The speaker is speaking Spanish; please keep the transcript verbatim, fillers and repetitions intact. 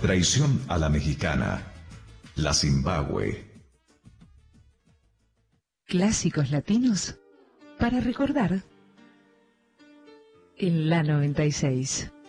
Traición a la mexicana. La Zimbabue. Clásicos latinos para recordar en la noventa y seis.